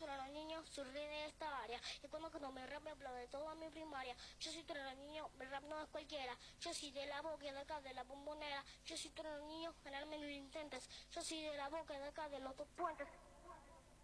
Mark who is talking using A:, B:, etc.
A: trueno niño, soy rey de esta área. Y cuando me rap me aplaude toda mi primaria. Yo soy trueno niño, mi rap no es cualquiera. Yo soy de la boca de acá, de la bombonera. Yo soy trueno niño, ganarme no lo intentes. Yo soy de la boca de acá, de los dos puentes.